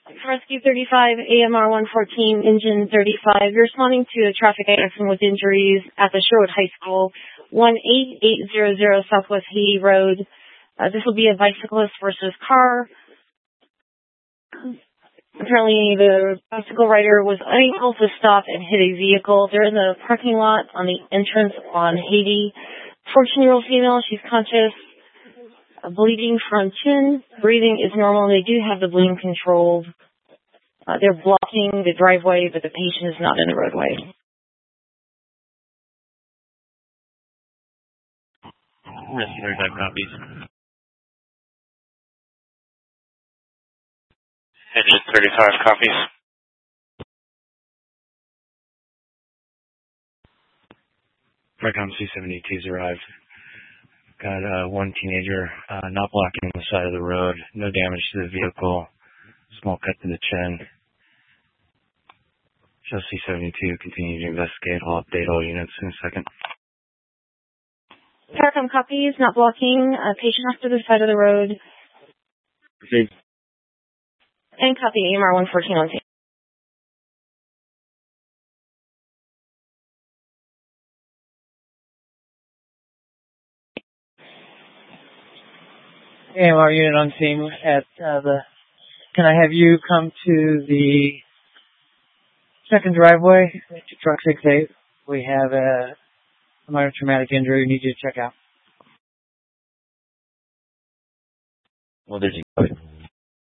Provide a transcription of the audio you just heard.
Rescue 35, AMR 114, engine 35. You're responding to a traffic accident with injuries at the Sherwood High School, 18800 Southwest Haiti Road. This will be a bicyclist versus car. Apparently, the bicycle rider was unable to stop and hit a vehicle. They're in the parking lot on the entrance on Haiti. 14-year-old female, she's conscious. Bleeding from chin. Breathing is normal. They do have the bleeding controlled. They're blocking the driveway, but the patient is not in the roadway. Rescue 35 copies. Engine 35 copies. Recon C-72's arrived. Got one teenager not blocking the side of the road. No damage to the vehicle. Small cut to the chin. Just C-72 continue to investigate. I'll update all units in a second. Paracom copies, not blocking. Patient off to the side of the road. Proceed. And copy AMR 114 on scene. AMR unit on scene at can I have you come to the second driveway to truck 68? We have a minor traumatic injury we need you to check out. Well, did you